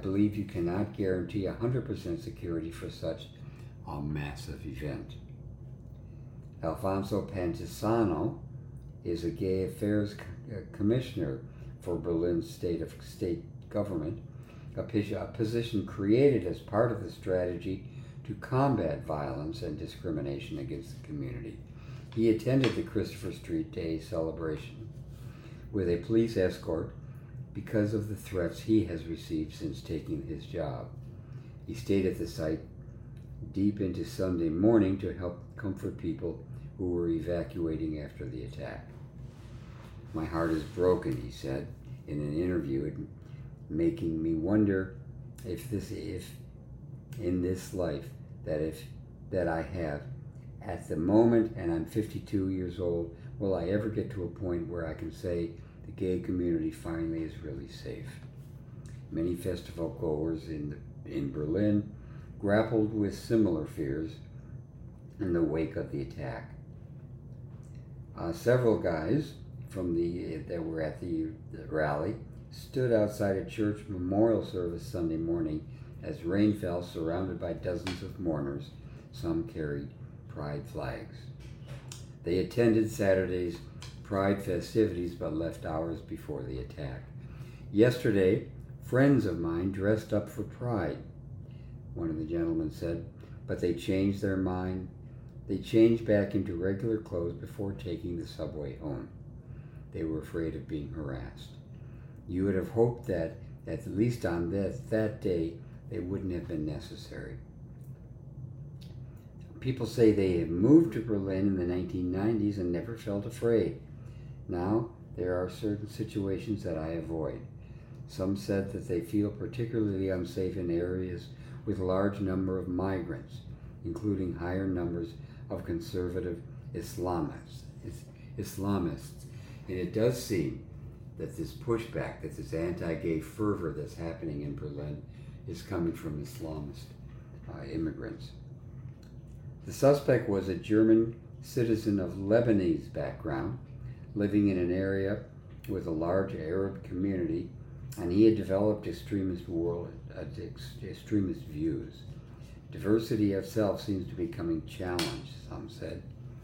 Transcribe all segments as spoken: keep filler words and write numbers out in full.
believe you cannot guarantee one hundred percent security for such a massive event. Alfonso Pantisano is a gay affairs commissioner for Berlin's state of state government, a position created as part of the strategy to combat violence and discrimination against the community. He attended the Christopher Street Day celebration with a police escort because of the threats he has received since taking his job. He stayed at the site deep into Sunday morning to help comfort people who were evacuating after the attack. My heart is broken, he said in an interview, making me wonder if this, if in this life that if that I have at the moment, and I'm fifty-two years old, will I ever get to a point where I can say the gay community finally is really safe? Many festival goers in the, in Berlin grappled with similar fears in the wake of the attack. Uh, several guys from the that were at the, the rally stood outside a church memorial service Sunday morning as rain fell, surrounded by dozens of mourners. Some carried pride flags. They attended Saturday's pride festivities but left hours before the attack. Yesterday, friends of mine dressed up for pride, one of the gentlemen said, but they changed their mind. They changed back into regular clothes before taking the subway home. They were afraid of being harassed. You would have hoped that, at least on that, that day, they wouldn't have been necessary. People say they have moved to Berlin in the nineteen nineties and never felt afraid. Now, there are certain situations that I avoid. Some said that they feel particularly unsafe in areas with a large number of migrants, including higher numbers of conservative Islamists. Islamists. And it does seem that this pushback, that this anti-gay fervor that's happening in Berlin is coming from Islamist uh, immigrants. The suspect was a German citizen of Lebanese background, living in an area with a large Arab community, and he had developed extremist world, uh, extremist views. Diversity itself seems to be becoming challenged, some said.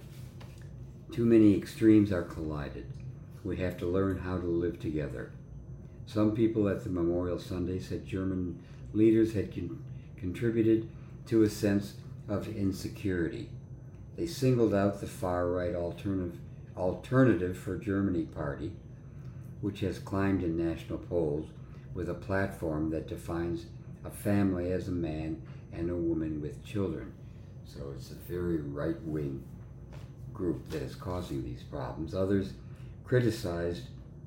Too many extremes are collided. We have to learn how to live together. Some people at the Memorial Sunday said German leaders had con- contributed to a sense of insecurity. They singled out the far-right alternative, alternative for Germany party, which has climbed in national polls with a platform that defines a family as a man and a woman with children. So it's a very right-wing group that is causing these problems. Others criticized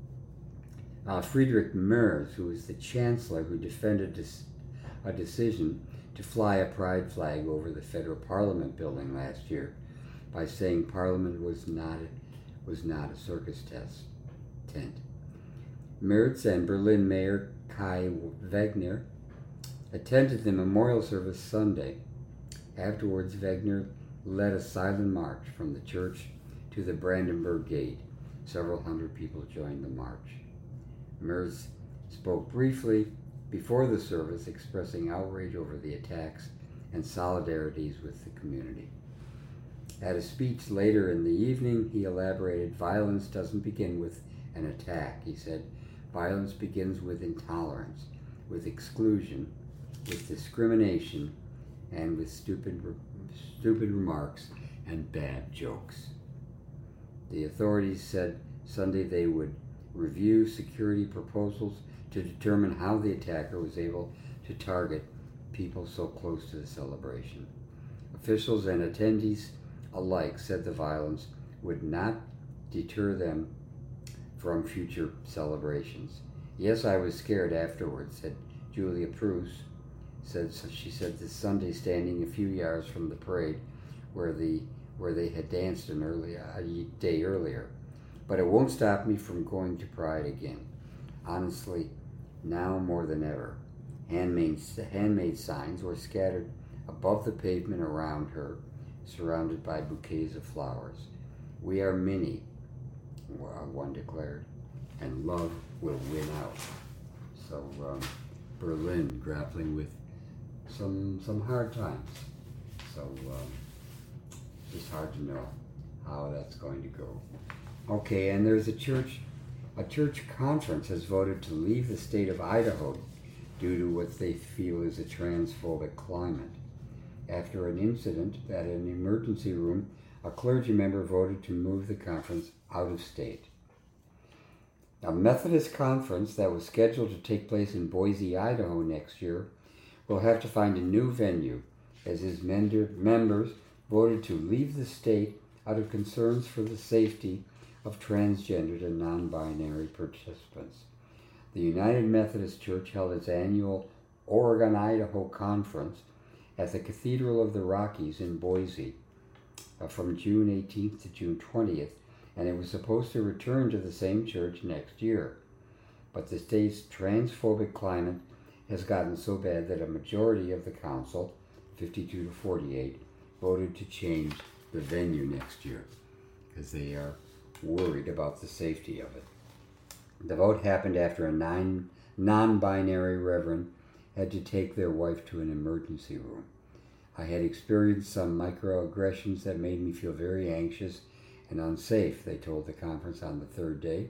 uh, Friedrich Merz, who is the chancellor who defended this, a decision to fly a pride flag over the federal parliament building last year, by saying parliament was not a, was not a circus test, tent. Merz and Berlin Mayor Kai Wegner attended the memorial service Sunday. Afterwards, Wegner led a silent march from the church to the Brandenburg Gate. Several hundred people joined the march. Merz spoke briefly before the service, expressing outrage over the attacks and solidarities with the community. At a speech later in the evening, he elaborated, violence doesn't begin with an attack, he said. Violence begins with intolerance, with exclusion, with discrimination, and with stupid, stupid remarks and bad jokes. The authorities said Sunday they would review security proposals to determine how the attacker was able to target people so close to the celebration. Officials and attendees alike said the violence would not deter them from future celebrations. Yes, I was scared afterwards, said Julia Prus. Said, so she said this Sunday, standing a few yards from the parade where the where they had danced an early, a day earlier. But it won't stop me from going to Pride again. Honestly, now more than ever. Handmade, handmade signs were scattered above the pavement around her, surrounded by bouquets of flowers. We are many, one declared, and love will win out. So um, Berlin, grappling with some some hard times. So um, it's just hard to know how that's going to go. Okay, and there's a church, a church conference has voted to leave the state of Idaho due to what they feel is a transphobic climate. After an incident at an emergency room, a clergy member voted to move the conference out of state. A Methodist conference that was scheduled to take place in Boise, Idaho next year will have to find a new venue as his members voted to leave the state out of concerns for the safety of transgendered and non-binary participants. The United Methodist Church held its annual Oregon-Idaho Conference at the Cathedral of the Rockies in Boise uh, from June eighteenth to June twentieth, and it was supposed to return to the same church next year. But the state's transphobic climate has gotten so bad that a majority of the council, fifty-two to forty-eight, voted to change the venue next year because they are worried about the safety of it. The vote happened after a nine, non-binary reverend had to take their wife to an emergency room. I had experienced some microaggressions that made me feel very anxious and unsafe, they told the conference on the third day.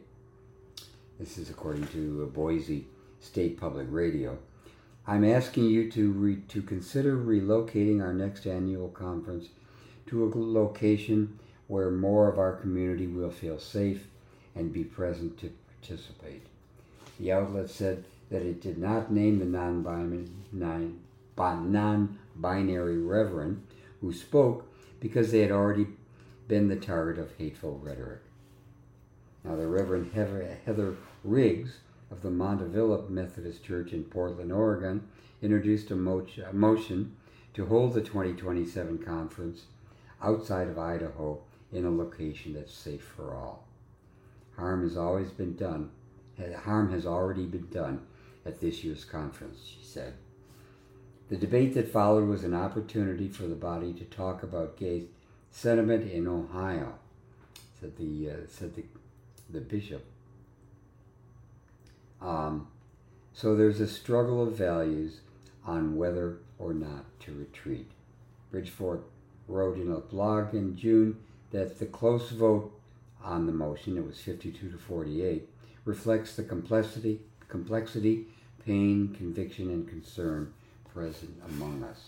This is according to Boise State Public Radio. I'm asking you to re- to consider relocating our next annual conference to a location where more of our community will feel safe and be present to participate. The outlet said that it did not name the non-binary, non-binary reverend who spoke because they had already been the target of hateful rhetoric. Now, the Reverend Heather, Heather Riggs of the Montevillo Methodist Church in Portland, Oregon, introduced a, mo- a motion to hold the twenty twenty-seven conference outside of Idaho in a location that's safe for all. Harm has always been done. Harm has already been done at this year's conference, she said. The debate that followed was an opportunity for the body to talk about gay sentiment in Ohio, said the uh, said the the bishop. Um, so there's a struggle of values on whether or not to retreat. Bridgeford wrote in a blog in June that the close vote on the motion, it was fifty-two to forty-eight, reflects the complexity, complexity, pain, conviction, and concern present among us.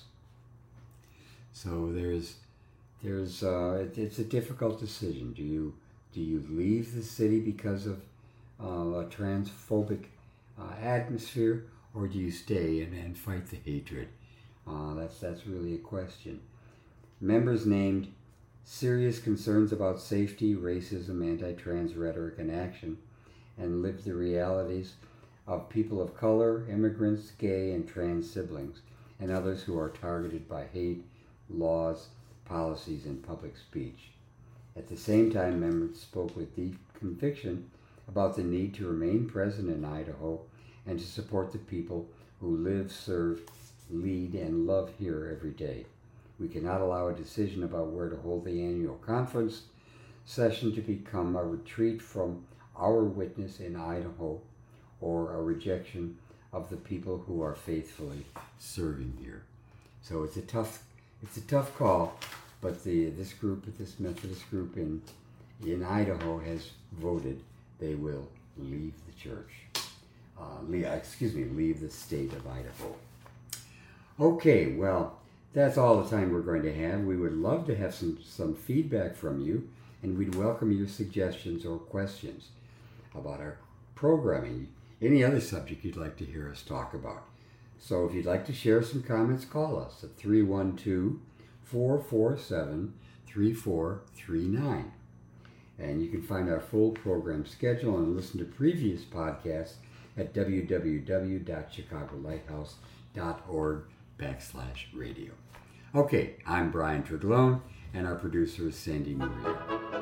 So there's, there's, uh, it, it's a difficult decision. Do you, do you leave the city because of uh, a transphobic uh, atmosphere, or do you stay and, and fight the hatred? Uh, that's that's really a question. Members named serious concerns about safety, racism, anti-trans rhetoric and action, and lived the realities of people of color, immigrants, gay and trans siblings, and others who are targeted by hate, laws, policies, and public speech. At the same time, members spoke with deep conviction about the need to remain present in Idaho and to support the people who live, serve, lead, and love here every day. We cannot allow a decision about where to hold the annual conference session to become a retreat from our witness in Idaho or a rejection of the people who are faithfully serving here. So it's a tough, it's a tough call, but the this group, this Methodist group in in Idaho has voted they will leave the church. Uh, leave, excuse me, leave the state of Idaho. Okay, well, that's all the time we're going to have. We would love to have some, some feedback from you, and we'd welcome your suggestions or questions about our programming, any other subject you'd like to hear us talk about. So if you'd like to share some comments, call us at three one two, four four seven, three four three nine. And you can find our full program schedule and listen to previous podcasts at w w w dot chicago lighthouse dot org backslash radio. Okay, I'm Brian Triglone, and our producer is Sandy Maria.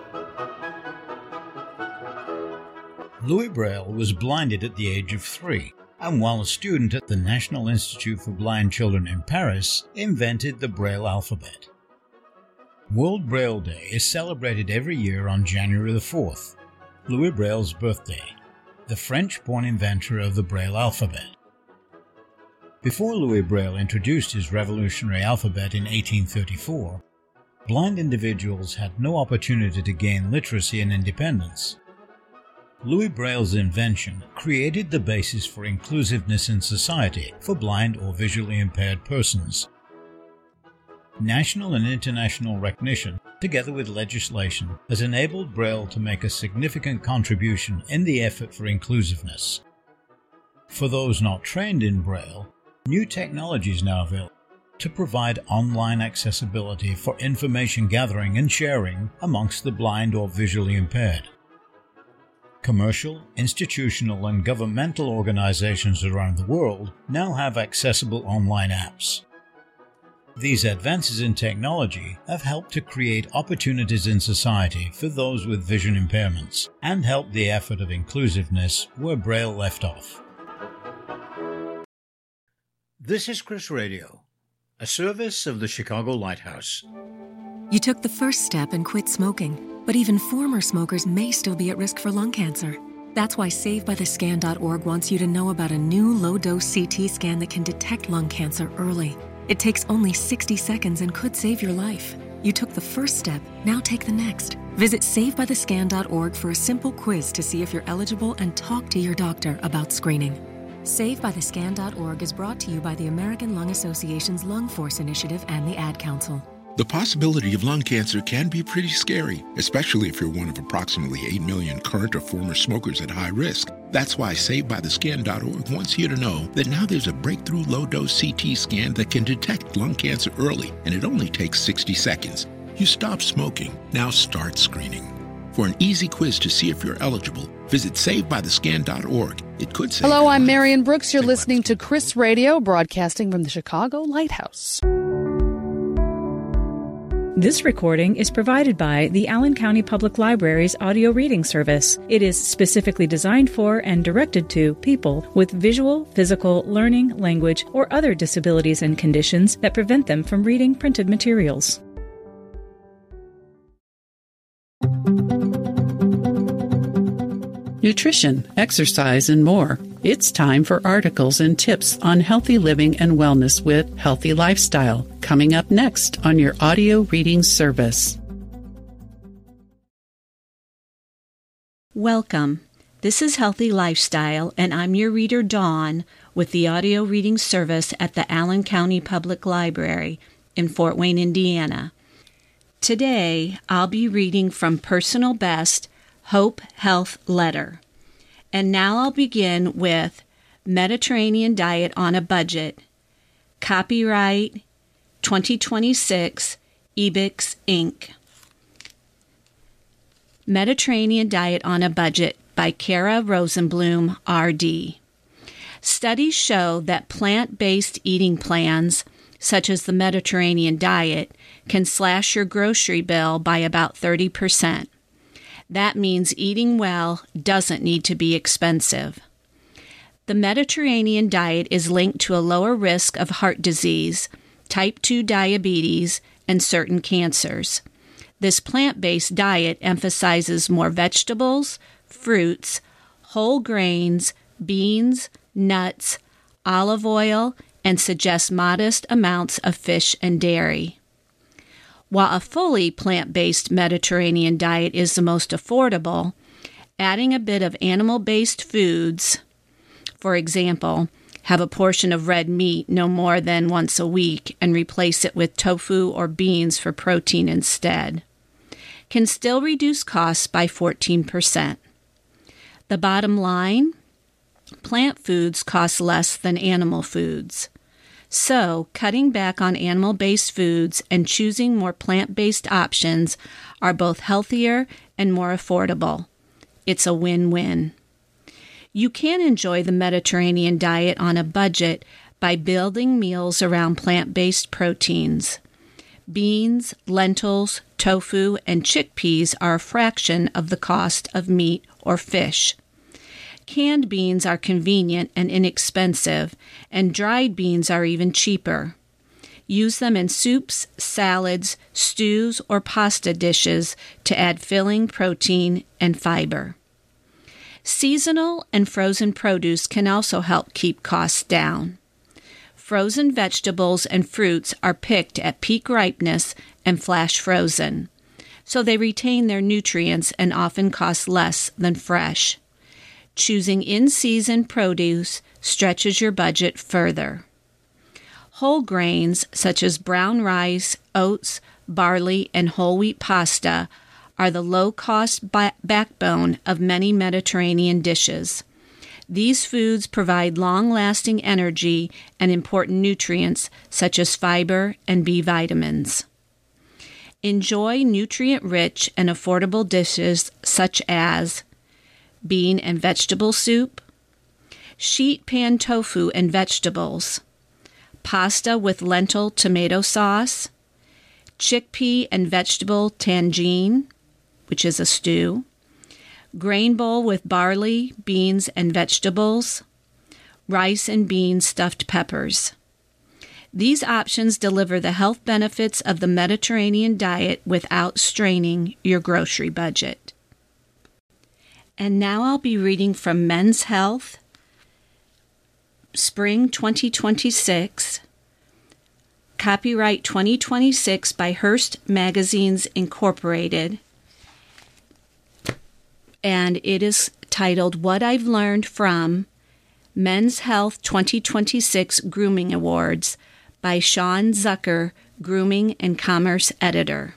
Louis Braille was blinded at the age of three, and while a student at the National Institute for Blind Children in Paris, invented the Braille alphabet. World Braille Day is celebrated every year on January the fourth, Louis Braille's birthday, the French-born inventor of the Braille alphabet. Before Louis Braille introduced his revolutionary alphabet in eighteen thirty-four, blind individuals had no opportunity to gain literacy and independence. Louis Braille's invention created the basis for inclusiveness in society for blind or visually impaired persons. National and international recognition, together with legislation, has enabled Braille to make a significant contribution in the effort for inclusiveness. For those not trained in Braille, new technology is now available to provide online accessibility for information gathering and sharing amongst the blind or visually impaired. Commercial, institutional, and governmental organizations around the world now have accessible online apps. These advances in technology have helped to create opportunities in society for those with vision impairments and help the effort of inclusiveness where Braille left off. This is Chris Radio, a service of the Chicago Lighthouse. You took the first step and quit smoking, but even former smokers may still be at risk for lung cancer. That's why Save By The Scan dot org wants you to know about a new low-dose C T scan that can detect lung cancer early. It takes only sixty seconds and could save your life. You took the first step, now take the next. Visit Save By The Scan dot org for a simple quiz to see if you're eligible and talk to your doctor about screening. Save By The Scan dot org is brought to you by the American Lung Association's Lung Force Initiative and the Ad Council. The possibility of lung cancer can be pretty scary, especially if you're one of approximately eight million current or former smokers at high risk. That's why Save By The Scan dot org wants you to know that now there's a breakthrough low-dose C T scan that can detect lung cancer early, and it only takes sixty seconds. You stop smoking, now start screening. For an easy quiz to see if you're eligible, visit Save By The Scan dot org. It could save Hello, your I'm life. Marion Brooks. You're Save listening to Chris Radio, broadcasting from the Chicago Lighthouse. This recording is provided by the Allen County Public Library's audio reading service. It is specifically designed for and directed to people with visual, physical, learning, language, or other disabilities and conditions that prevent them from reading printed materials. Nutrition, exercise, and more. It's time for articles and tips on healthy living and wellness with Healthy Lifestyle, coming up next on your audio reading service. Welcome. This is Healthy Lifestyle, and I'm your reader, Dawn, with the audio reading service at the Allen County Public Library in Fort Wayne, Indiana. Today, I'll be reading from Personal Best, Hope Health Letter. And now I'll begin with Mediterranean Diet on a Budget. Copyright twenty twenty-six, Ebix, Incorporated. Mediterranean Diet on a Budget by Kara Rosenblum, R D Studies show that plant-based eating plans, such as the Mediterranean diet, can slash your grocery bill by about thirty percent. That means eating well doesn't need to be expensive. The Mediterranean diet is linked to a lower risk of heart disease, type two diabetes, and certain cancers. This plant-based diet emphasizes more vegetables, fruits, whole grains, beans, nuts, olive oil, and suggests modest amounts of fish and dairy. While a fully plant-based Mediterranean diet is the most affordable, adding a bit of animal-based foods, for example, have a portion of red meat no more than once a week and replace it with tofu or beans for protein instead, can still reduce costs by fourteen percent. The bottom line? Plant foods cost less than animal foods. So, cutting back on animal-based foods and choosing more plant-based options are both healthier and more affordable. It's a win-win. You can enjoy the Mediterranean diet on a budget by building meals around plant-based proteins. Beans, lentils, tofu, and chickpeas are a fraction of the cost of meat or fish. Canned beans are convenient and inexpensive, and dried beans are even cheaper. Use them in soups, salads, stews, or pasta dishes to add filling, protein, and fiber. Seasonal and frozen produce can also help keep costs down. Frozen vegetables and fruits are picked at peak ripeness and flash frozen, so they retain their nutrients and often cost less than fresh. Choosing in-season produce stretches your budget further. Whole grains such as brown rice, oats, barley, and whole wheat pasta are the low-cost ba- backbone of many Mediterranean dishes. These foods provide long-lasting energy and important nutrients such as fiber and B vitamins. Enjoy nutrient-rich and affordable dishes such as bean and vegetable soup, sheet pan tofu and vegetables, pasta with lentil tomato sauce, chickpea and vegetable tangine, which is a stew, grain bowl with barley, beans, and vegetables, rice and beans stuffed peppers. These options deliver the health benefits of the Mediterranean diet without straining your grocery budget. And now I'll be reading from Men's Health, Spring twenty twenty-six, copyright twenty twenty-six by Hearst Magazines Incorporated, and it is titled What I've Learned from Men's Health twenty twenty-six Grooming Awards by Sean Zucker, Grooming and Commerce Editor.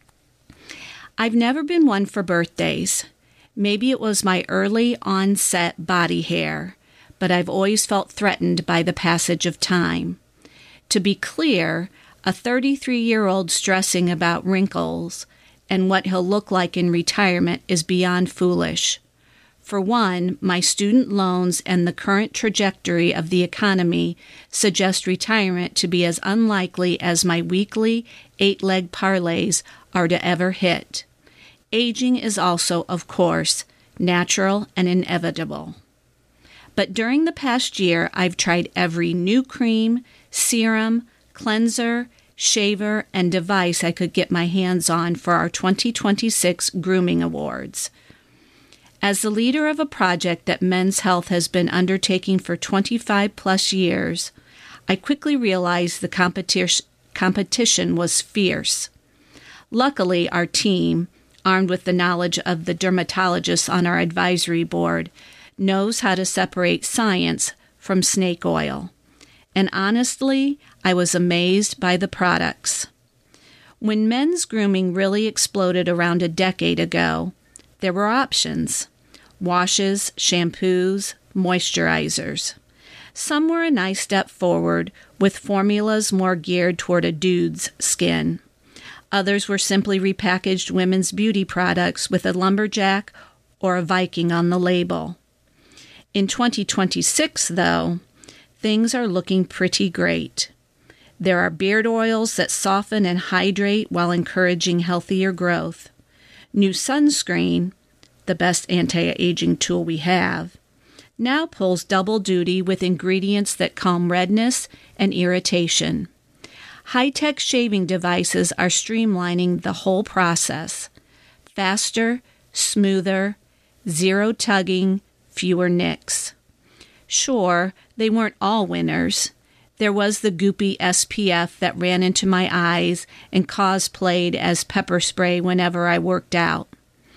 I've never been one for birthdays. Maybe it was my early onset body hair, but I've always felt threatened by the passage of time. To be clear, a thirty-three-year-old stressing about wrinkles and what he'll look like in retirement is beyond foolish. For one, my student loans and the current trajectory of the economy suggest retirement to be as unlikely as my weekly eight-leg parlays are to ever hit. Aging is also, of course, natural and inevitable. But during the past year, I've tried every new cream, serum, cleanser, shaver, and device I could get my hands on for our twenty twenty-six Grooming Awards. As the leader of a project that Men's Health has been undertaking for twenty-five plus years, I quickly realized the competi- competition was fierce. Luckily, our team, armed with the knowledge of the dermatologists on our advisory board, knows how to separate science from snake oil. And honestly, I was amazed by the products. When men's grooming really exploded around a decade ago, there were options: washes, shampoos, moisturizers. Some were a nice step forward, with formulas more geared toward a dude's skin. Others were simply repackaged women's beauty products with a lumberjack or a Viking on the label. In twenty twenty-six, though, things are looking pretty great. There are beard oils that soften and hydrate while encouraging healthier growth. New sunscreen, the best anti-aging tool we have, now pulls double duty with ingredients that calm redness and irritation. High-tech shaving devices are streamlining the whole process. Faster, smoother, zero tugging, fewer nicks. Sure, they weren't all winners. There was the goopy S P F that ran into my eyes and cosplayed as pepper spray whenever I worked out.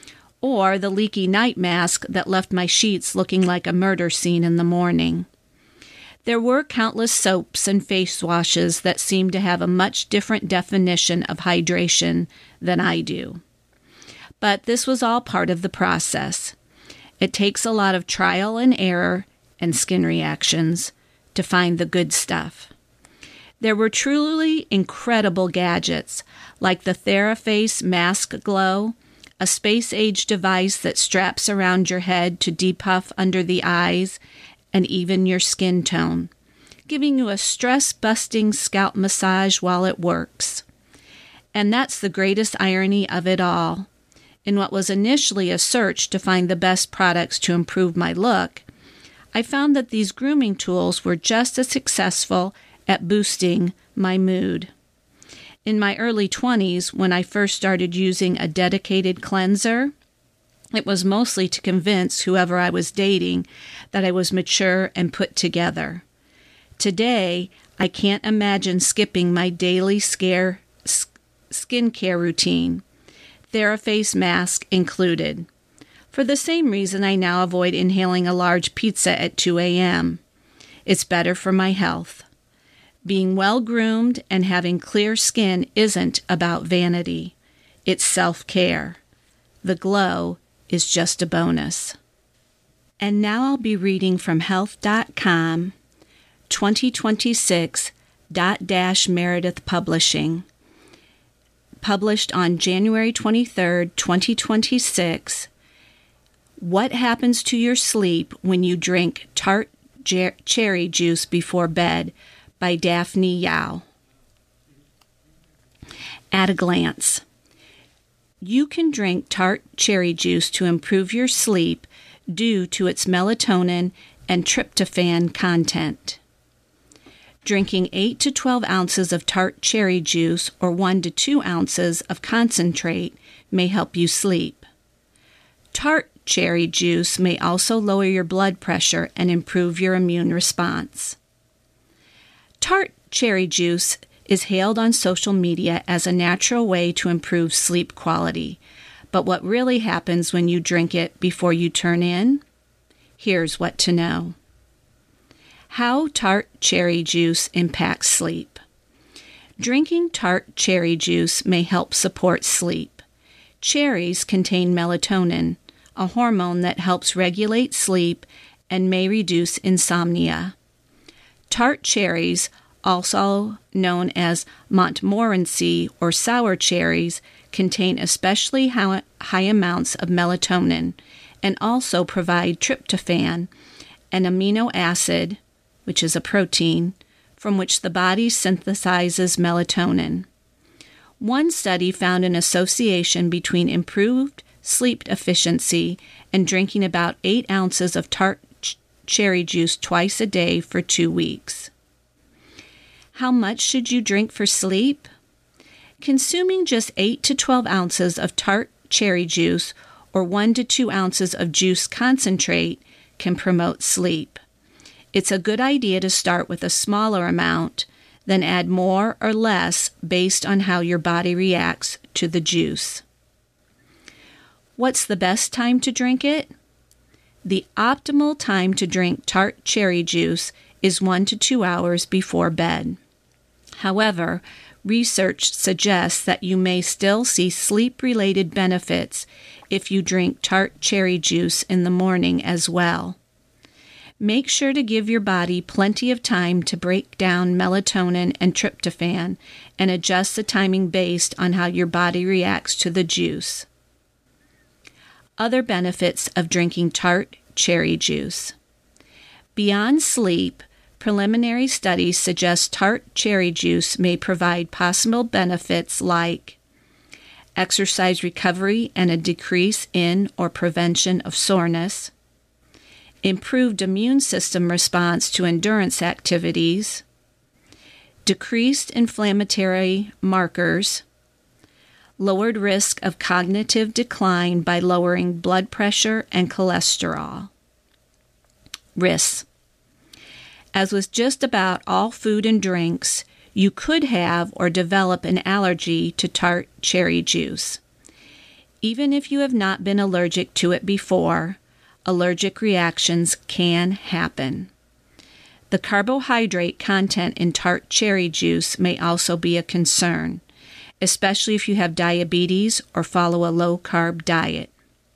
Or the leaky night mask that left my sheets looking like a murder scene in the morning. There were countless soaps and face washes that seemed to have a much different definition of hydration than I do. But this was all part of the process. It takes a lot of trial and error and skin reactions to find the good stuff. There were truly incredible gadgets, like the TheraFace Mask Glow, a space-age device that straps around your head to depuff under the eyes and even your skin tone, giving you a stress-busting scalp massage while it works. And that's the greatest irony of it all. In what was initially a search to find the best products to improve my look, I found that these grooming tools were just as successful at boosting my mood. In my early twenties, when I first started using a dedicated cleanser, it was mostly to convince whoever I was dating that I was mature and put together. Today, I can't imagine skipping my daily scare, skincare routine, TheraFace mask included. For the same reason, I now avoid inhaling a large pizza at two a.m. It's better for my health. Being well-groomed and having clear skin isn't about vanity. It's self-care. The glow is just a bonus. And now I'll be reading from health dot com, twenty twenty-six Dot Dash Meredith Publishing, published on January twenty-third, twenty twenty-six. What happens to your sleep when you drink tart ger- cherry juice before bed, by Daphne Yao. At a glance, you can drink tart cherry juice to improve your sleep due to its melatonin and tryptophan content. Drinking eight to twelve ounces of tart cherry juice or one to two ounces of concentrate may help you sleep. Tart cherry juice may also lower your blood pressure and improve your immune response. Tart cherry juice is hailed on social media as a natural way to improve sleep quality. But what really happens when you drink it before you turn in? Here's what to know. How tart cherry juice impacts sleep. Drinking tart cherry juice may help support sleep. Cherries contain melatonin, a hormone that helps regulate sleep and may reduce insomnia. Tart cherries, also known as Montmorency or sour cherries, contain especially high amounts of melatonin and also provide tryptophan, an amino acid, which is a protein, from which the body synthesizes melatonin. One study found an association between improved sleep efficiency and drinking about eight ounces of tart ch- cherry juice twice a day for two weeks. How much should you drink for sleep? Consuming just eight to twelve ounces of tart cherry juice or one to two ounces of juice concentrate can promote sleep. It's a good idea to start with a smaller amount, then add more or less based on how your body reacts to the juice. What's the best time to drink it? The optimal time to drink tart cherry juice is one to two hours before bed. However, research suggests that you may still see sleep-related benefits if you drink tart cherry juice in the morning as well. Make sure to give your body plenty of time to break down melatonin and tryptophan and adjust the timing based on how your body reacts to the juice. Other benefits of drinking tart cherry juice. Beyond sleep, preliminary studies suggest tart cherry juice may provide possible benefits like exercise recovery and a decrease in or prevention of soreness, improved immune system response to endurance activities, decreased inflammatory markers, lowered risk of cognitive decline by lowering blood pressure and cholesterol. Risks. As with just about all food and drinks, you could have or develop an allergy to tart cherry juice. Even if you have not been allergic to it before, allergic reactions can happen. The carbohydrate content in tart cherry juice may also be a concern, especially if you have diabetes or follow a low-carb diet.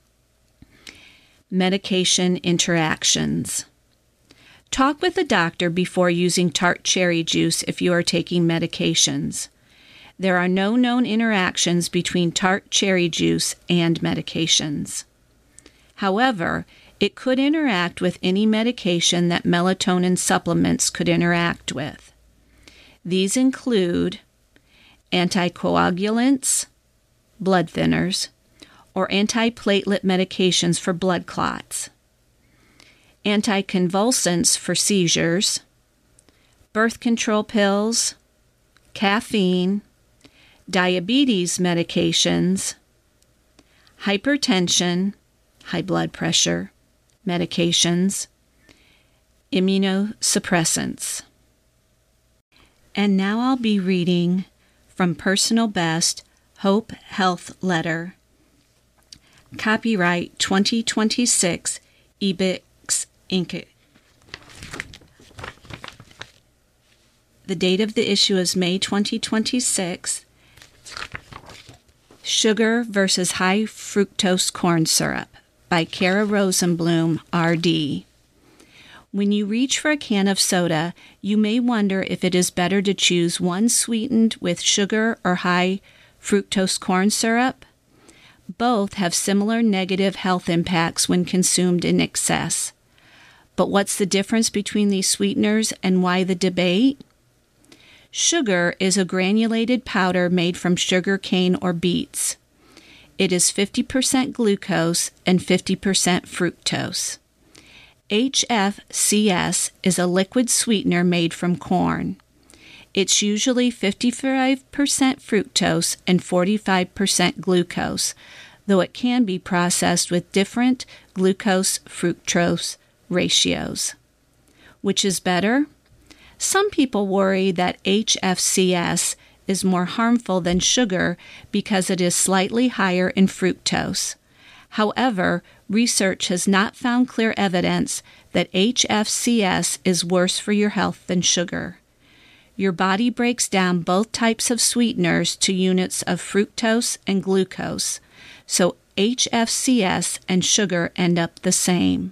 Medication interactions. Talk with a doctor before using tart cherry juice if you are taking medications. There are no known interactions between tart cherry juice and medications. However, it could interact with any medication that melatonin supplements could interact with. These include anticoagulants, blood thinners, or antiplatelet medications for blood clots, anticonvulsants for seizures, birth control pills, caffeine, diabetes medications, hypertension, high blood pressure, medications, immunosuppressants. And now I'll be reading from Personal Best Hope Health Letter. Copyright twenty twenty-six, Ebix Incorporated. The date of the issue is May twenty twenty-six. Sugar versus High Fructose Corn Syrup by Kara Rosenblum, R D. When you reach for a can of soda, you may wonder if it is better to choose one sweetened with sugar or high fructose corn syrup. Both have similar negative health impacts when consumed in excess. But what's the difference between these sweeteners and why the debate? Sugar is a granulated powder made from sugar cane or beets. It is fifty percent glucose and fifty percent fructose. H F C S is a liquid sweetener made from corn. It's usually fifty-five percent fructose and forty-five percent glucose, though it can be processed with different glucose-fructose ratios. Which is better? Some people worry that H F C S is more harmful than sugar because it is slightly higher in fructose. However, research has not found clear evidence that H F C S is worse for your health than sugar. Your body breaks down both types of sweeteners to units of fructose and glucose, so H F C S and sugar end up the same.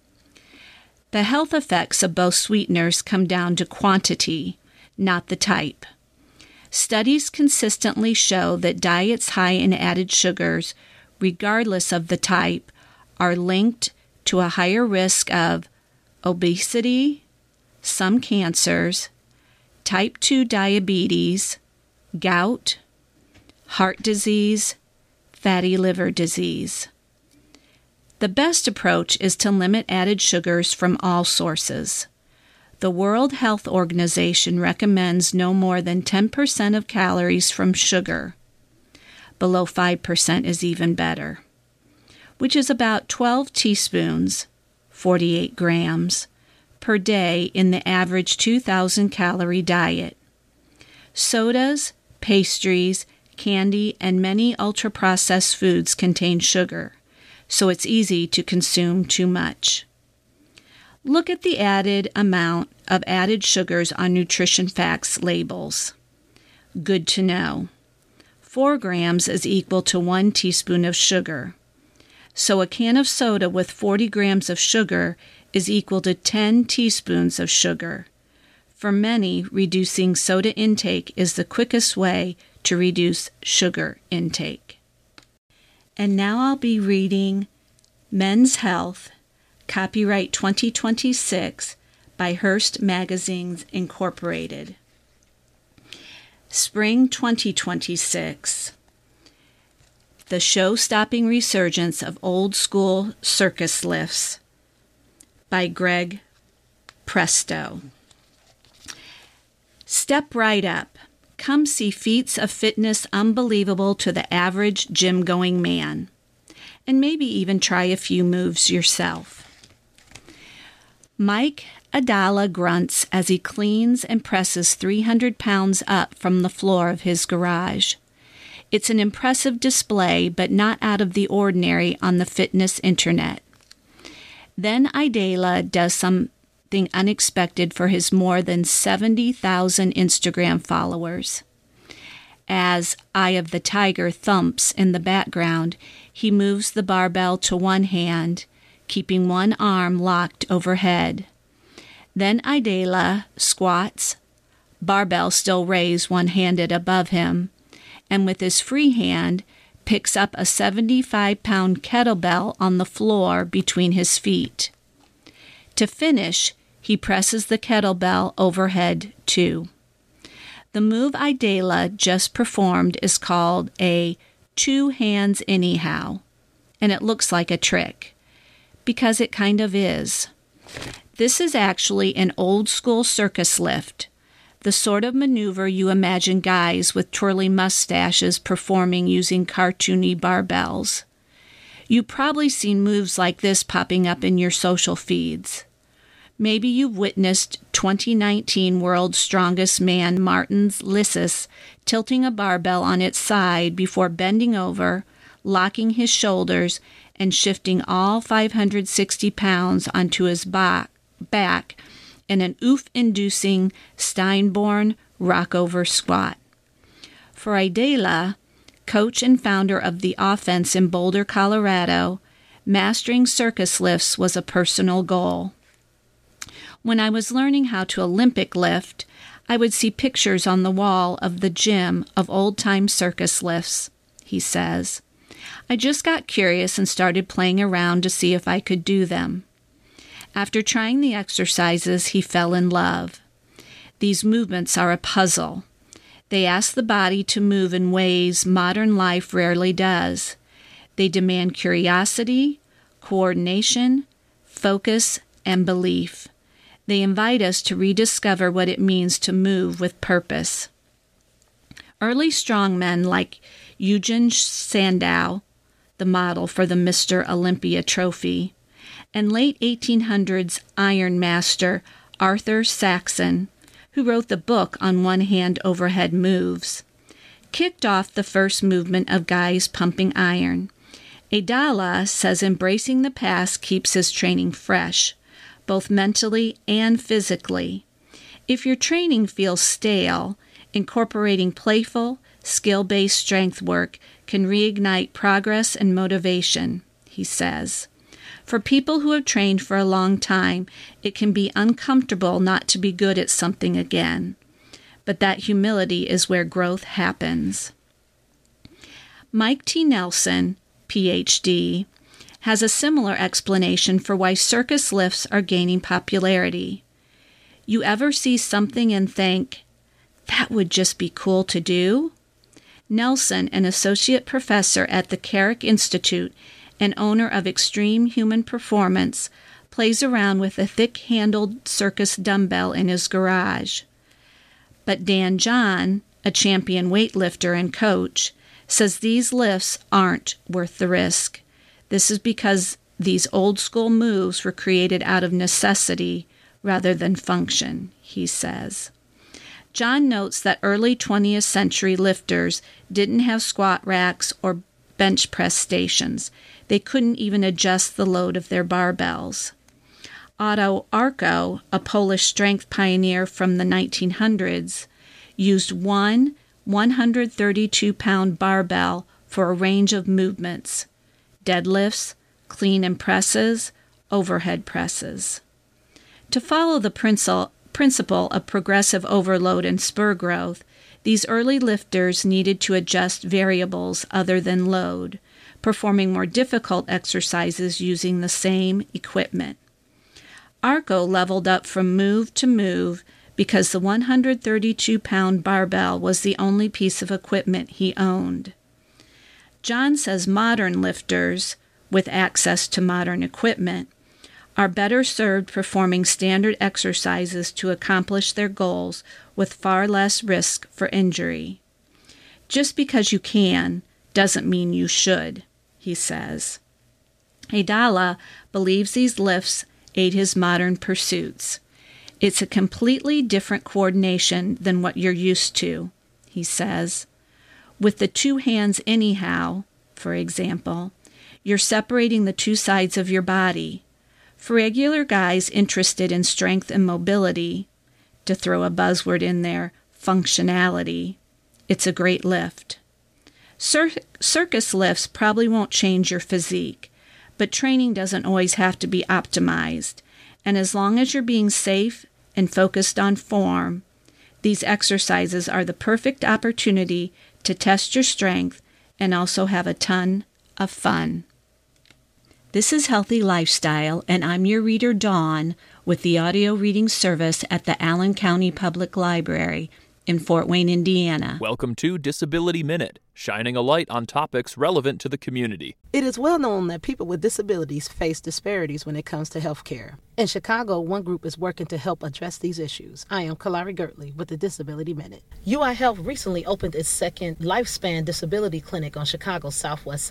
The health effects of both sweeteners come down to quantity, not the type. Studies consistently show that diets high in added sugars, regardless of the type, are linked to a higher risk of obesity, some cancers, type two diabetes, gout, heart disease, fatty liver disease. The best approach is to limit added sugars from all sources. The World Health Organization recommends no more than ten percent of calories from sugar. Below five percent is even better, which is about twelve teaspoons, forty-eight grams, per day in the average two thousand calorie diet. Sodas, pastries, candy, and many ultra-processed foods contain sugar, so it's easy to consume too much. Look at the added amount of added sugars on nutrition facts labels. Good to know. Four grams is equal to one teaspoon of sugar. So a can of soda with forty grams of sugar is equal to ten teaspoons of sugar. For many, reducing soda intake is the quickest way to reduce sugar intake. And now I'll be reading Men's Health, copyright twenty twenty-six, by Hearst Magazines Incorporated. Spring twenty twenty-six. The show-stopping resurgence of old-school circus lifts by Greg Presto. Step right up. Come see feats of fitness unbelievable to the average gym-going man. And maybe even try a few moves yourself. Mike Adala grunts as he cleans and presses three hundred pounds up from the floor of his garage. It's an impressive display, but not out of the ordinary on the fitness internet. Then Idala does something unexpected for his more than seventy thousand Instagram followers. As Eye of the Tiger thumps in the background, he moves the barbell to one hand, keeping one arm locked overhead. Then Idala squats, barbell still raised one-handed above him, and with his free hand picks up a seventy-five pound kettlebell on the floor between his feet. To finish, he presses the kettlebell overhead too. The move Idala just performed is called a two hands anyhow, and it looks like a trick, because it kind of is. This is actually an old-school circus lift, the sort of maneuver you imagine guys with twirly mustaches performing using cartoony barbells. You've probably seen moves like this popping up in your social feeds. Maybe you've witnessed twenty nineteen World's Strongest Man Martin Lissus tilting a barbell on its side before bending over, locking his shoulders, and shifting all five hundred sixty pounds onto his back, back in an oof-inducing Steinborn rockover squat. For Idala, coach and founder of the offense in Boulder, Colorado, mastering circus lifts was a personal goal. When I was learning how to Olympic lift, I would see pictures on the wall of the gym of old-time circus lifts, he says. I just got curious and started playing around to see if I could do them. After trying the exercises, he fell in love. These movements are a puzzle. They ask the body to move in ways modern life rarely does. They demand curiosity, coordination, focus, and belief. They invite us to rediscover what it means to move with purpose. Early strongmen like Eugen Sandow, the model for the Mister Olympia trophy, and late eighteen hundreds Iron Master Arthur Saxon, who wrote the book on one-hand overhead moves, kicked off the first movement of guys pumping iron. Idala says embracing the past keeps his training fresh, both mentally and physically. If your training feels stale, incorporating playful, skill-based strength work can reignite progress and motivation, he says. For people who have trained for a long time, it can be uncomfortable not to be good at something again. But that humility is where growth happens. Mike T. Nelson, P H D, has a similar explanation for why circus lifts are gaining popularity. You ever see something and think, that would just be cool to do? Nelson, an associate professor at the Carrick Institute and owner of Extreme Human Performance, plays around with a thick-handled circus dumbbell in his garage. But Dan John, a champion weightlifter and coach, says these lifts aren't worth the risk. This is because these old-school moves were created out of necessity rather than function, he says. John notes that early twentieth century lifters didn't have squat racks or bench press stations. They couldn't even adjust the load of their barbells. Otto Arco, a Polish strength pioneer from the nineteen hundreds, used one one hundred thirty-two pound barbell for a range of movements: deadlifts, clean and presses, overhead presses. To follow the principle of progressive overload and spur growth, these early lifters needed to adjust variables other than load, performing more difficult exercises using the same equipment. Arco leveled up from move to move because the one hundred thirty-two pound barbell was the only piece of equipment he owned. John says modern lifters, with access to modern equipment, are better served performing standard exercises to accomplish their goals with far less risk for injury. Just because you can doesn't mean you should, he says. Idala believes these lifts aid his modern pursuits. It's a completely different coordination than what you're used to, he says. With the two hands anyhow, for example, you're separating the two sides of your body. For regular guys interested in strength and mobility, to throw a buzzword in there, functionality, it's a great lift. Cir- circus lifts probably won't change your physique, but training doesn't always have to be optimized, and as long as you're being safe and focused on form, these exercises are the perfect opportunity to test your strength and also have a ton of fun. This is Healthy Lifestyle, and I'm your reader, Dawn, with the audio reading service at the Allen County Public Library in Fort Wayne, Indiana. Welcome to Disability Minute, shining a light on topics relevant to the community. It is well known that people with disabilities face disparities when it comes to health care. In Chicago, one group is working to help address these issues. I am Kalari Gertley with the Disability Minute. U I Health recently opened its second Lifespan Disability Clinic on Chicago's Southwest Side.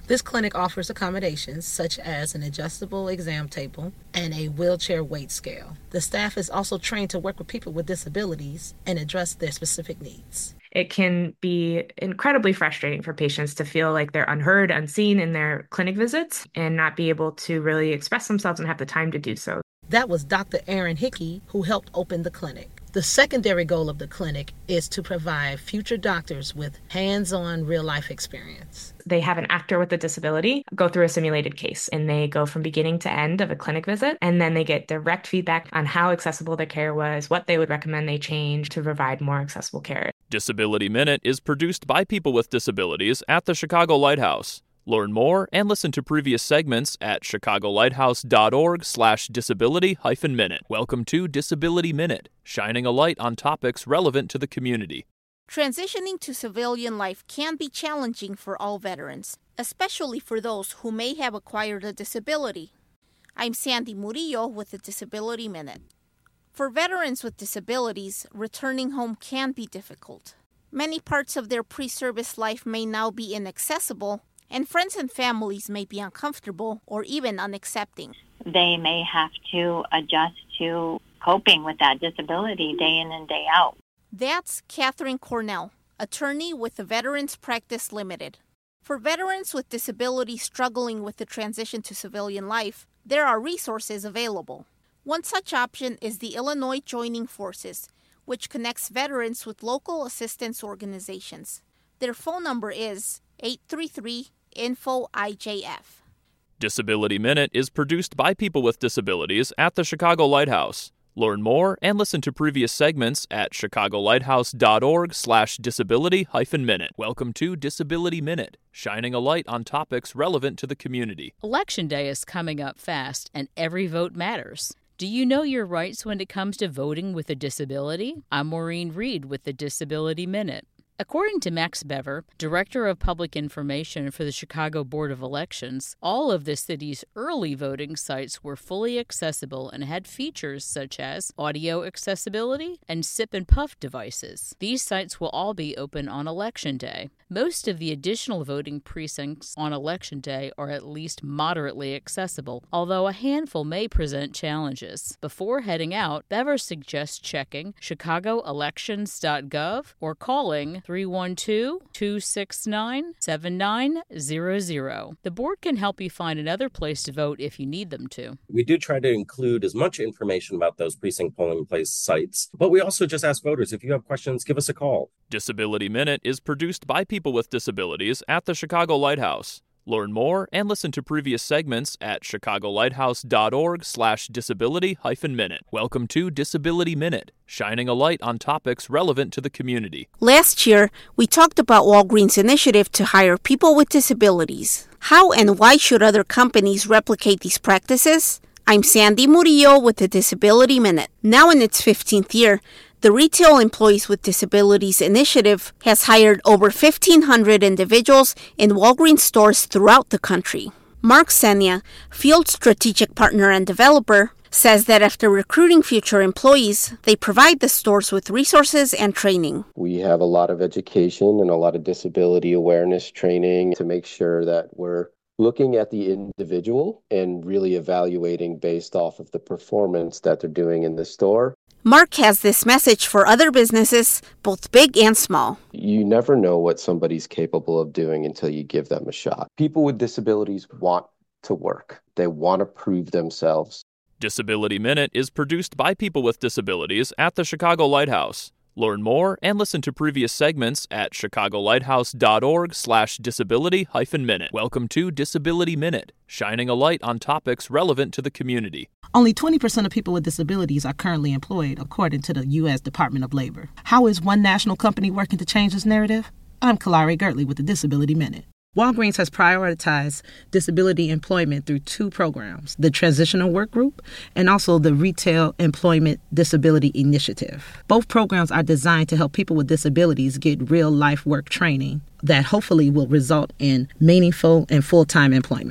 This clinic offers accommodations such as an adjustable exam table and a wheelchair weight scale. The staff is also trained to work with people with disabilities and address their specific needs. It can be incredibly frustrating for patients to feel like they're unheard, unseen in their clinic visits and not be able to really express themselves and have the time to do so. That was Doctor Aaron Hickey, who helped open the clinic. The secondary goal of the clinic is to provide future doctors with hands-on real-life experience. They have an actor with a disability go through a simulated case, and they go from beginning to end of a clinic visit, and then they get direct feedback on how accessible their care was, what they would recommend they change to provide more accessible care. Disability Minute is produced by people with disabilities at the Chicago Lighthouse. Learn more and listen to previous segments at chicagolighthouse.org slash disability hyphen minute. Welcome to Disability Minute, shining a light on topics relevant to the community. Transitioning to civilian life can be challenging for all veterans, especially for those who may have acquired a disability. I'm Sandy Murillo with the Disability Minute. For veterans with disabilities, returning home can be difficult. Many parts of their pre-service life may now be inaccessible, and friends and families may be uncomfortable or even unaccepting. They may have to adjust to coping with that disability day in and day out. That's Catherine Cornell, attorney with the Veterans Practice Limited. For veterans with disabilities struggling with the transition to civilian life, there are resources available. One such option is the Illinois Joining Forces, which connects veterans with local assistance organizations. Their phone number is eight three three, info I J F. Disability Minute is produced by people with disabilities at the Chicago Lighthouse. Learn more and listen to previous segments at chicagolighthouse.org slash disability hyphen minute. Welcome to Disability Minute, shining a light on topics relevant to the community. Election day is coming up fast, and every vote matters. Do you know your rights when it comes to voting with a disability? I'm Maureen Reed with the Disability Minute. According to Max Bever, Director of Public Information for the Chicago Board of Elections, all of the city's early voting sites were fully accessible and had features such as audio accessibility and sip and puff devices. These sites will all be open on Election Day. Most of the additional voting precincts on Election Day are at least moderately accessible, although a handful may present challenges. Before heading out, Bever suggests checking chicago elections dot gov or calling three one two, two six nine, seven nine zero zero. The board can help you find another place to vote if you need them to. We do try to include as much information about those precinct polling place sites, but we also just ask voters, if you have questions, give us a call. Disability Minute is produced by people with disabilities at the Chicago Lighthouse. Learn more and listen to previous segments at chicagolighthouse.org slash disability hyphen minute. Welcome to Disability Minute, shining a light on topics relevant to the community. Last year, we talked about Walgreens' initiative to hire people with disabilities. How and why should other companies replicate these practices? I'm Sandy Murillo with the Disability Minute. Now in its fifteenth year, the Retail Employees with Disabilities Initiative has hired over fifteen hundred individuals in Walgreens stores throughout the country. Mark Senya, Field Strategic Partner and Developer, says that after recruiting future employees, they provide the stores with resources and training. We have a lot of education and a lot of disability awareness training to make sure that we're looking at the individual and really evaluating based off of the performance that they're doing in the store. Mark has this message for other businesses, both big and small. You never know what somebody's capable of doing until you give them a shot. People with disabilities want to work. They want to prove themselves. Disability Minute is produced by people with disabilities at the Chicago Lighthouse. Learn more and listen to previous segments at chicagolighthouse.org slash disability hyphen minute. Welcome to Disability Minute, shining a light on topics relevant to the community. Only twenty percent of people with disabilities are currently employed, according to the U S Department of Labor. How is one national company working to change this narrative? I'm Kalari Gertley with the Disability Minute. Walgreens has prioritized disability employment through two programs, the Transitional Work Group and also the Retail Employment Disability Initiative. Both programs are designed to help people with disabilities get real-life work training that hopefully will result in meaningful and full-time employment.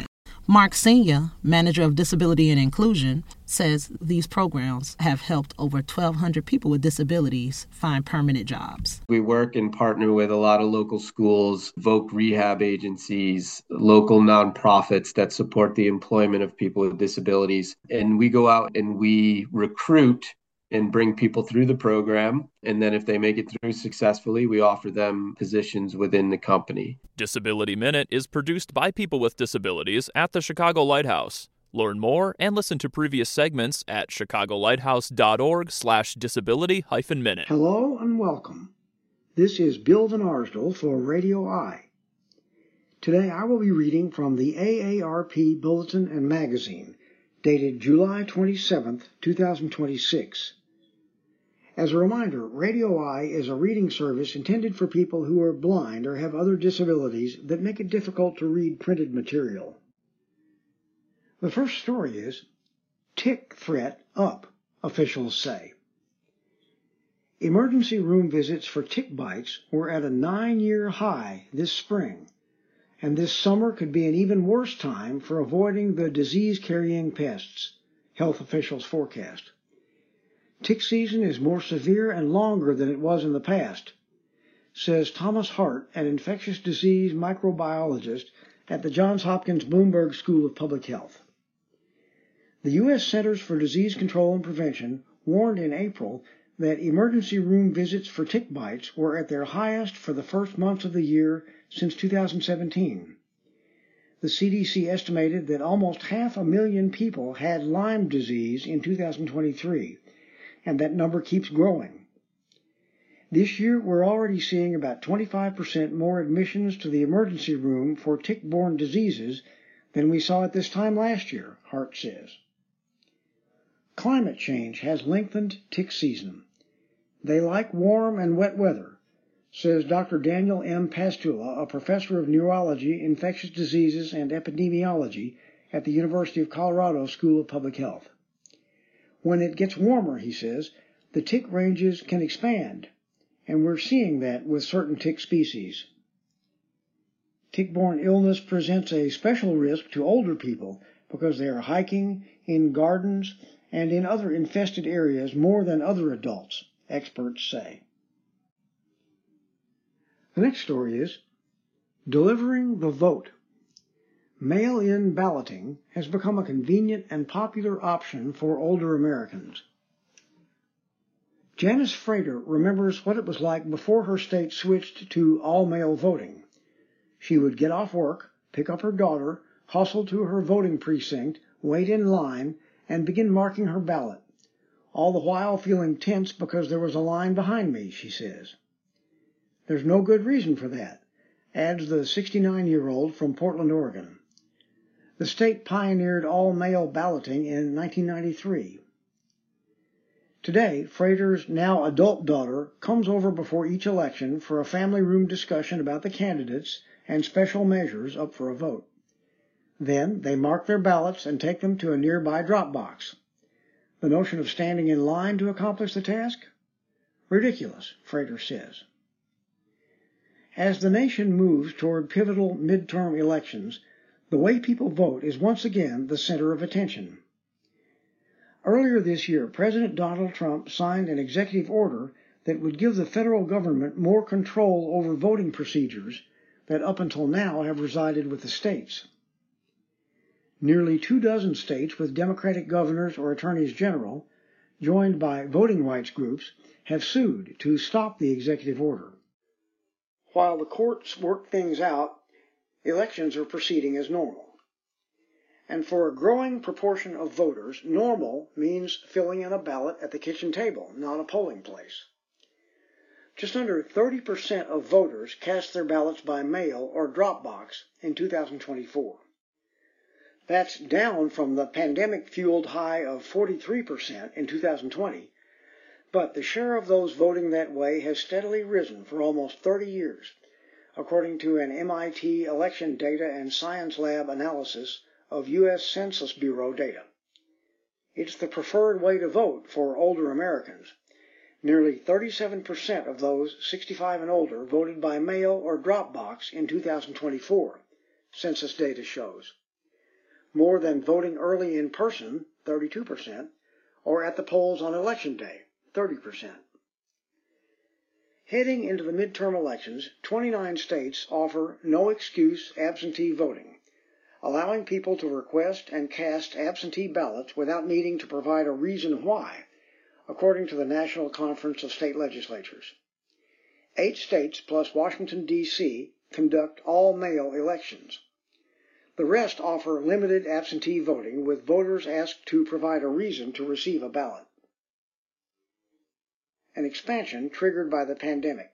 Mark Senior, manager of Disability and Inclusion, says these programs have helped over twelve hundred people with disabilities find permanent jobs. We work and partner with a lot of local schools, voc rehab agencies, local nonprofits that support the employment of people with disabilities. And we go out and we recruit and bring people through the program. And then if they make it through successfully, we offer them positions within the company. Disability Minute is produced by people with disabilities at the Chicago Lighthouse. Learn more and listen to previous segments at chicagolighthouse.org slash disability hyphen minute. Hello and welcome. This is Bill Van Arsdell for Radio I. Today I will be reading from the A A R P Bulletin and Magazine, dated July twenty-seventh, two thousand twenty-six. As a reminder, Radio I is a reading service intended for people who are blind or have other disabilities that make it difficult to read printed material. The first story is, Tick Threat Up, officials say. Emergency room visits for tick bites were at a nine-year high this spring, and this summer could be an even worse time for avoiding the disease-carrying pests, health officials forecast. Tick season is more severe and longer than it was in the past, says Thomas Hart, an infectious disease microbiologist at the Johns Hopkins Bloomberg School of Public Health. The U S Centers for Disease Control and Prevention warned in April that emergency room visits for tick bites were at their highest for the first months of the year since two thousand seventeen. The C D C estimated that almost half a million people had Lyme disease in two thousand twenty-three, and that number keeps growing. This year, we're already seeing about twenty-five percent more admissions to the emergency room for tick-borne diseases than we saw at this time last year, Hart says. Climate change has lengthened tick season. They like warm and wet weather, says Doctor Daniel M. Pastula, a professor of neurology, infectious diseases, and epidemiology at the University of Colorado School of Public Health. When it gets warmer, he says, the tick ranges can expand, and we're seeing that with certain tick species. Tick-borne illness presents a special risk to older people because they are hiking, in gardens, and in other infested areas more than other adults, experts say. The next story is Delivering the Vote. Mail-in balloting has become a convenient and popular option for older Americans. Janice Frater remembers what it was like before her state switched to all-mail voting. She would get off work, pick up her daughter, hustle to her voting precinct, wait in line, and begin marking her ballot, all the while feeling tense because there was a line behind me, she says. There's no good reason for that, adds the sixty-nine-year-old from Portland, Oregon. The state pioneered all-mail balloting in nineteen ninety-three. Today, Frater's now adult daughter comes over before each election for a family room discussion about the candidates and special measures up for a vote. Then they mark their ballots and take them to a nearby drop box. The notion of standing in line to accomplish the task? Ridiculous, Frater says. As the nation moves toward pivotal midterm elections, the way people vote is once again the center of attention. Earlier this year, President Donald Trump signed an executive order that would give the federal government more control over voting procedures that up until now have resided with the states. Nearly two dozen states with Democratic governors or attorneys general, joined by voting rights groups, have sued to stop the executive order. While the courts work things out, elections are proceeding as normal. And for a growing proportion of voters, normal means filling in a ballot at the kitchen table, not a polling place. Just under thirty percent of voters cast their ballots by mail or drop box in two thousand twenty-four. That's down from the pandemic-fueled high of forty-three percent in two thousand twenty, but the share of those voting that way has steadily risen for almost thirty years, according to an M I T Election Data and Science Lab analysis of U S Census Bureau data. It's the preferred way to vote for older Americans. Nearly thirty-seven percent of those sixty-five and older voted by mail or drop box in two thousand twenty-four, census data shows. more than voting early in person, thirty-two percent, or at the polls on Election Day, thirty percent. Heading into the midterm elections, twenty-nine states offer no-excuse absentee voting, allowing people to request and cast absentee ballots without needing to provide a reason why, according to the National Conference of State Legislatures. Eight states plus Washington, D C conduct all-mail elections. The rest offer limited absentee voting, with voters asked to provide a reason to receive a ballot. An expansion triggered by the pandemic.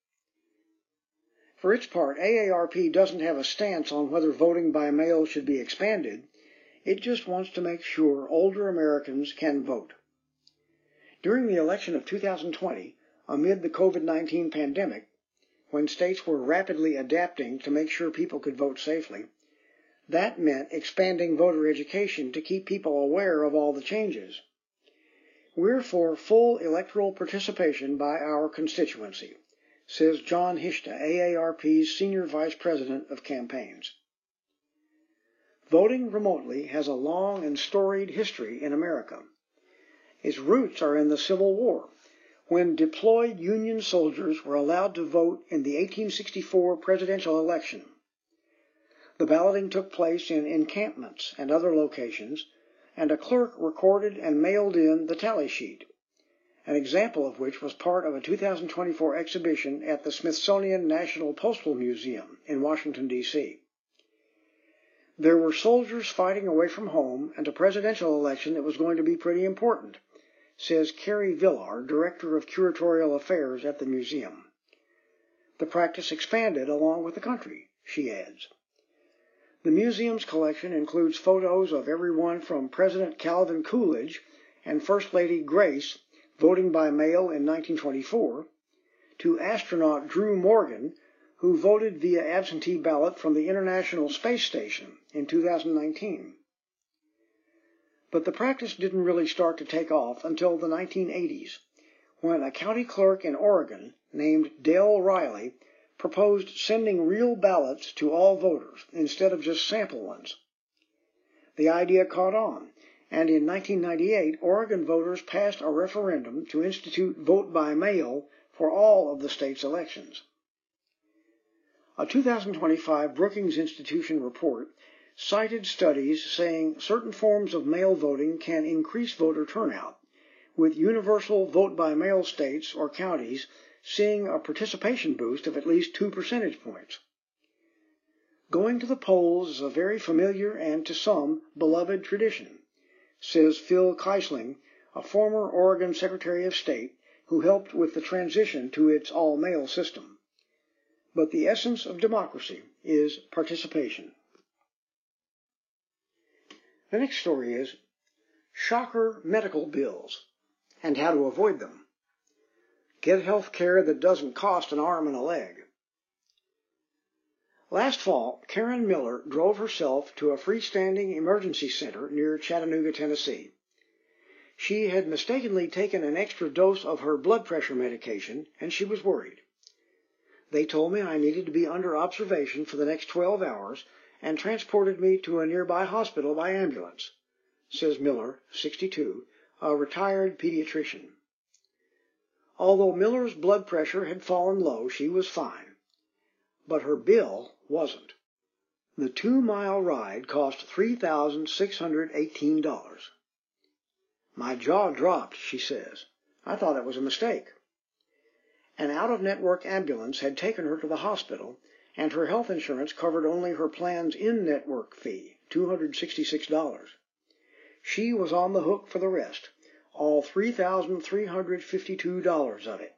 For its part, A A R P doesn't have a stance on whether voting by mail should be expanded. It just wants to make sure older Americans can vote. During the election of two thousand twenty, amid the COVID nineteen pandemic, when states were rapidly adapting to make sure people could vote safely, that meant expanding voter education to keep people aware of all the changes. We're for full electoral participation by our constituency, says John Hishta, A A R P's Senior Vice President of Campaigns. Voting remotely has a long and storied history in America. Its roots are in the Civil War, when deployed Union soldiers were allowed to vote in the eighteen sixty-four presidential election. The balloting took place in encampments and other locations, and a clerk recorded and mailed in the tally sheet, an example of which was part of a two thousand twenty-four exhibition at the Smithsonian National Postal Museum in Washington, D C There were soldiers fighting away from home, and a presidential election that was going to be pretty important, says Carrie Villar, Director of Curatorial Affairs at the museum. The practice expanded along with the country, she adds. The museum's collection includes photos of everyone from President Calvin Coolidge and First Lady Grace voting by mail in nineteen twenty-four, to astronaut Drew Morgan, who voted via absentee ballot from the International Space Station in two thousand nineteen. But the practice didn't really start to take off until the nineteen eighties, when a county clerk in Oregon named Dale Riley proposed sending real ballots to all voters instead of just sample ones. The idea caught on, and in nineteen ninety-eight, Oregon voters passed a referendum to institute vote by mail for all of the state's elections. A two thousand twenty-five Brookings Institution report cited studies saying certain forms of mail voting can increase voter turnout, with universal vote-by-mail states or counties seeing a participation boost of at least two percentage points. Going to the polls is a very familiar and, to some, beloved tradition, says Phil Keisling, a former Oregon Secretary of State who helped with the transition to its all-mail system. But the essence of democracy is participation. The next story is shocker medical bills and how to avoid them. Get health care that doesn't cost an arm and a leg. Last fall, Karen Miller drove herself to a freestanding emergency center near Chattanooga, Tennessee. She had mistakenly taken an extra dose of her blood pressure medication, and she was worried. They told me I needed to be under observation for the next twelve hours and transported me to a nearby hospital by ambulance, says Miller, sixty-two, a retired pediatrician. Although Miller's blood pressure had fallen low, she was fine. But her bill wasn't. The two-mile ride cost three thousand six hundred eighteen dollars. My jaw dropped, she says. I thought it was a mistake. An out-of-network ambulance had taken her to the hospital, and her health insurance covered only her plan's in-network fee, two hundred sixty-six dollars. She was on the hook for the rest, all three thousand three hundred fifty-two dollars of it.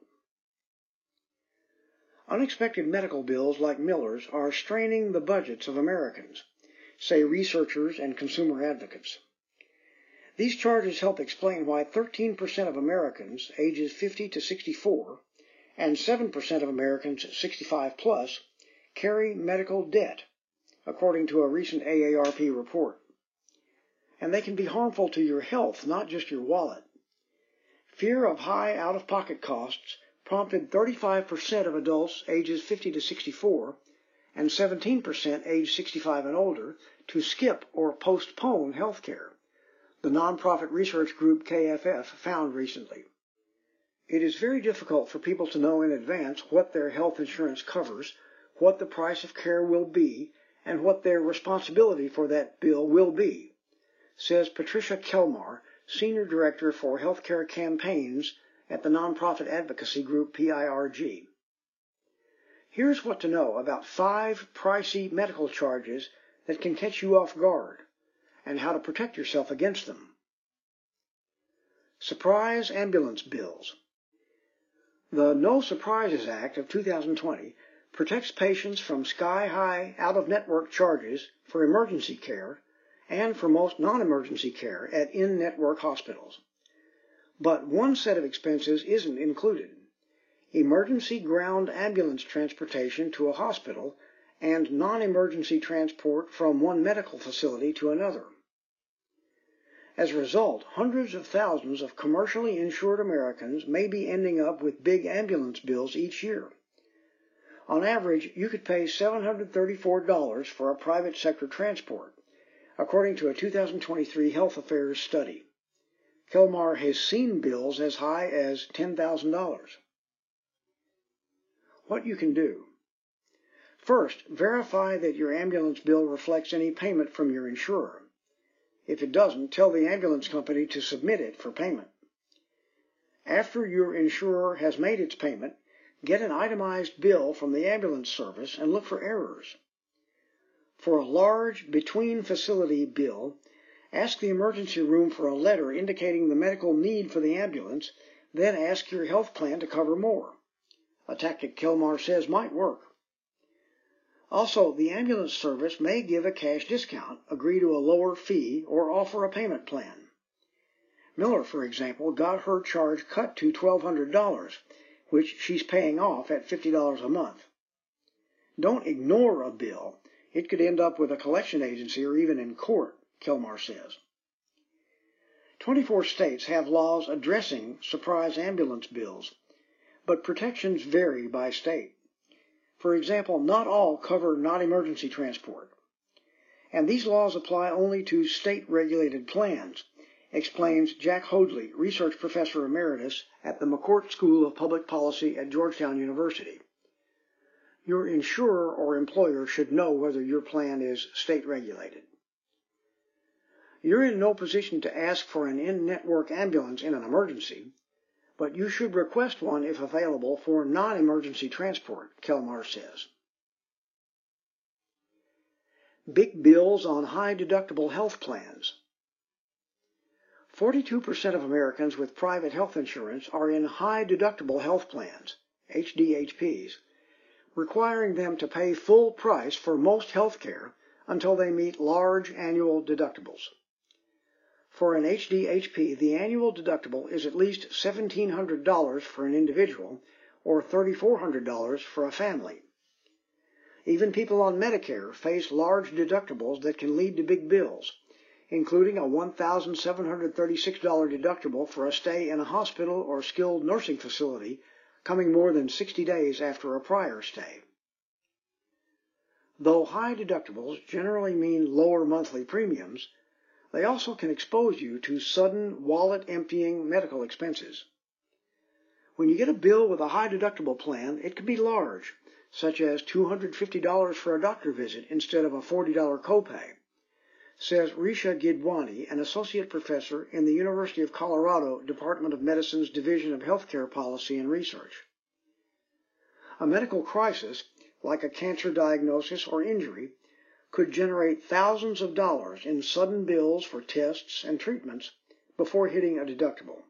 Unexpected medical bills like Miller's are straining the budgets of Americans, say researchers and consumer advocates. These charges help explain why thirteen percent of Americans ages fifty to sixty-four and seven percent of Americans sixty-five plus carry medical debt, according to a recent A A R P report. And they can be harmful to your health, not just your wallet. Fear of high out-of-pocket costs prompted thirty-five percent of adults ages fifty to sixty-four and seventeen percent age sixty-five and older to skip or postpone health care, the nonprofit research group K F F found recently. It is very difficult for people to know in advance what their health insurance covers, what the price of care will be, and what their responsibility for that bill will be, says Patricia Kelmar, Senior Director for Healthcare Campaigns at the nonprofit advocacy group P I R G. Here's what to know about five pricey medical charges that can catch you off guard, and how to protect yourself against them. Surprise ambulance bills. The No Surprises Act of two thousand twenty protects patients from sky-high out-of-network charges for emergency care and for most non-emergency care at in-network hospitals. But one set of expenses isn't included: emergency ground ambulance transportation to a hospital and non-emergency transport from one medical facility to another. As a result, hundreds of thousands of commercially insured Americans may be ending up with big ambulance bills each year. On average, you could pay seven hundred thirty-four dollars for a private sector transport, according to a two thousand twenty-three Health Affairs study. Kelmar has seen bills as high as ten thousand dollars. What you can do. First, verify that your ambulance bill reflects any payment from your insurer. If it doesn't, tell the ambulance company to submit it for payment. After your insurer has made its payment, get an itemized bill from the ambulance service and look for errors. For a large between-facility bill, ask the emergency room for a letter indicating the medical need for the ambulance, then ask your health plan to cover more. A tactic Kelmar says might work. Also, the ambulance service may give a cash discount, agree to a lower fee, or offer a payment plan. Miller, for example, got her charge cut to twelve hundred dollars, which she's paying off at fifty dollars a month. Don't ignore a bill. It could end up with a collection agency or even in court, Kelmar says. twenty-four states have laws addressing surprise ambulance bills, but protections vary by state. For example, not all cover non-emergency transport. And these laws apply only to state-regulated plans, explains Jack Hoadley, Research Professor Emeritus at the McCourt School of Public Policy at Georgetown University. Your insurer or employer should know whether your plan is state-regulated. You're in no position to ask for an in-network ambulance in an emergency, but you should request one if available for non-emergency transport, Kelmar says. Big bills on high-deductible health plans. forty-two percent of Americans with private health insurance are in high-deductible health plans, H D H Ps, requiring them to pay full price for most health care until they meet large annual deductibles. For an H D H P, the annual deductible is at least seventeen hundred dollars for an individual or thirty-four hundred dollars for a family. Even people on Medicare face large deductibles that can lead to big bills, including a one thousand seven hundred thirty-six dollars deductible for a stay in a hospital or skilled nursing facility coming more than sixty days after a prior stay. Though high deductibles generally mean lower monthly premiums, they also can expose you to sudden, wallet-emptying medical expenses. When you get a bill with a high-deductible plan, it can be large, such as two hundred fifty dollars for a doctor visit instead of a forty dollars copay, says Risha Gidwani, an associate professor in the University of Colorado Department of Medicine's Division of Healthcare Policy and Research. A medical crisis, like a cancer diagnosis or injury, could generate thousands of dollars in sudden bills for tests and treatments before hitting a deductible.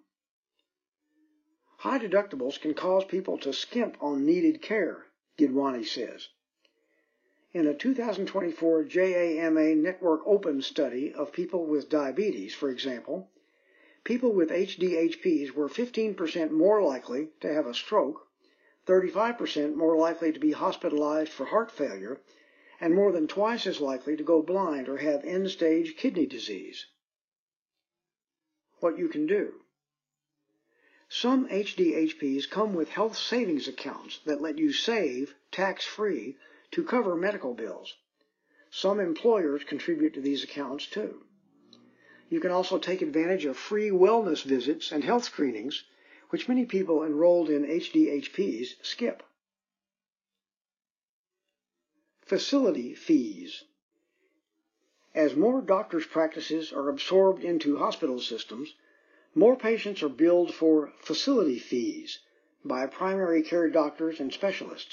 High deductibles can cause people to skimp on needed care, Gidwani says. In a two thousand twenty-four J A M A Network Open study of people with diabetes, for example, people with H D H Ps were fifteen percent more likely to have a stroke, thirty-five percent more likely to be hospitalized for heart failure, and more than twice as likely to go blind or have end-stage kidney disease. What you can do. Some H D H Ps come with health savings accounts that let you save, tax-free, to cover medical bills. Some employers contribute to these accounts too. You can also take advantage of free wellness visits and health screenings, which many people enrolled in H D H Ps skip. Facility fees. As more doctors' practices are absorbed into hospital systems, more patients are billed for facility fees by primary care doctors and specialists.